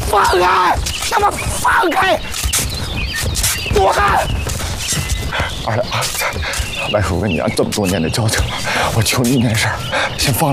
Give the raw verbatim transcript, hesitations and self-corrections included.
放开！他妈放开！躲开！二两，外叔跟你俺这么多年的交情了，我求你一件事，先放